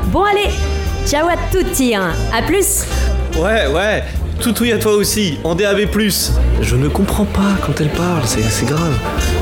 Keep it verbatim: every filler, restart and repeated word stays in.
Bon allez, ciao à tutti, hein. À plus. Ouais, ouais, toutouille à toi aussi, en D A B plus. Je ne comprends pas quand elle parle, c'est, c'est grave.